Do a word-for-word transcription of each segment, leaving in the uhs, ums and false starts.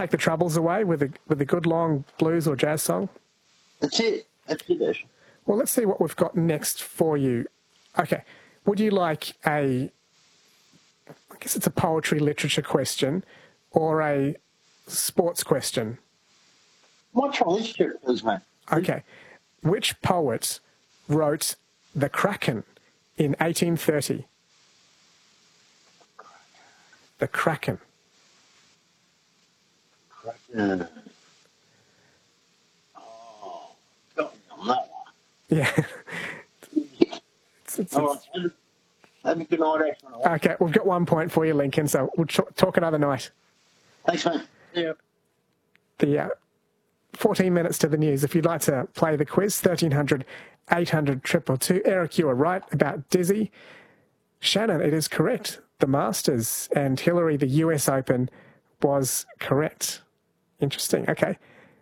take the troubles away with a with a good long blues or jazz song? That's it. That's it, Ash. Well, let's see what we've got next for you. Okay. Would you like a, I guess it's a poetry literature question or a sports question? Might try literature, please, mate. Okay. Which poet wrote The Kraken in eighteen thirty? The Kraken. Kraken. Oh, got me on that one. Yeah. it's, it's, All it's, right. Have a good night, Ash. okay, we've got one point for you, Lincoln, so we'll ch- talk another night. Thanks, mate. Yeah. The uh, fourteen minutes to the news. If you'd like to play the quiz, thirteen hundred, eight hundred, two two two. Eric, you were right about Dizzy. Shannon, it is correct. The Masters, and Hillary, the U S Open, was correct. Interesting. Okay.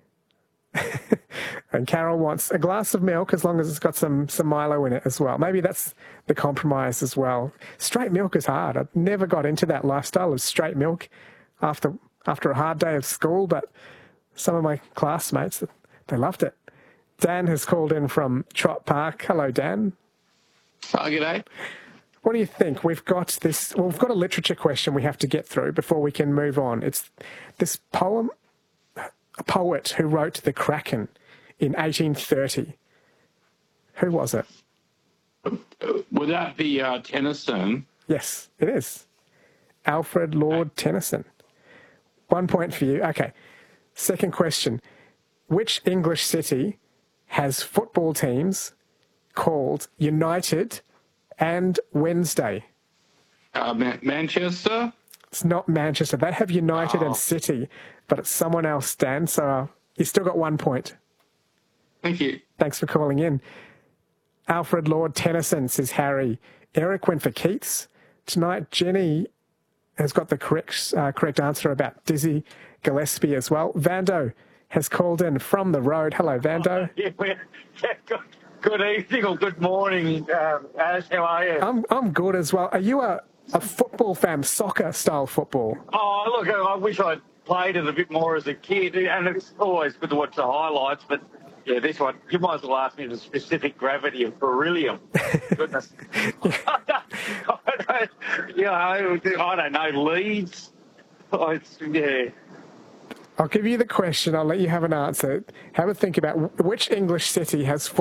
And Carol wants a glass of milk as long as it's got some, some Milo in it as well. Maybe that's the compromise as well. Straight milk is hard. I never got into that lifestyle of straight milk after after a hard day of school, but some of my classmates, they loved it. Dan has called in from Trott Park. Hello, Dan. Oh, g'day. What do you think? We've got this, well, we've got a literature question we have to get through before we can move on. It's this poem, a poet who wrote The Kraken in eighteen thirty. Who was it? Would that be uh, Tennyson? Yes, it is. Alfred Lord Tennyson. One point for you. Okay. Second question. Which English city has football teams called United and Wednesday? Uh, Man- Manchester? It's not Manchester. They have United Oh. and City, but it's someone else, Dan. So uh, you still got one point. Thank you. Thanks for calling in. Alfred Lord Tennyson, says Harry. Eric went for Keats. Tonight, Jenny has got the correct uh, correct answer about Dizzy Gillespie as well. Vando has called in from the road. Hello, Vando. Yeah, we're- yeah, good, good evening or good morning, um, Ash. How are you? I'm I'm good as well. Are you a, a football fan, soccer style football? Oh, look, I wish I'd played it a bit more as a kid, and it's always good to watch the highlights, but yeah, this one, you might as well ask me the specific gravity of beryllium. Goodness. I don't, you know, I don't know, Leeds. Oh, it's, yeah. I'll give you the question. I'll let you have an answer. Have a think about which English city has